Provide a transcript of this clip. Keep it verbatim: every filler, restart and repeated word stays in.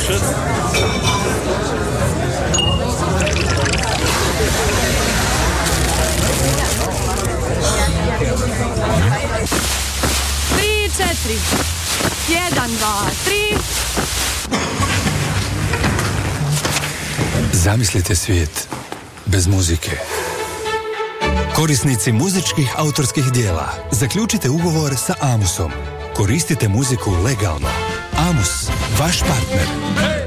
shit. Tri, četiri. Jedan, dva, tri. Zamislite svijet bez muzike. Korisnici muzičkih autorskih dijela, zaključite ugovor sa Amusom. Koristite muziku legalno. Amus, vaš partner.